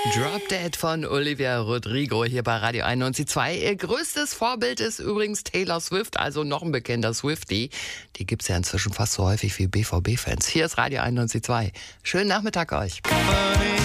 Drop Dead von Olivia Rodrigo hier bei Radio 91.2. Ihr größtes Vorbild ist übrigens Taylor Swift, also noch ein bekannter Swiftie. Die gibt's ja inzwischen fast so häufig wie BVB-Fans. Hier ist Radio 91.2. Schönen Nachmittag euch.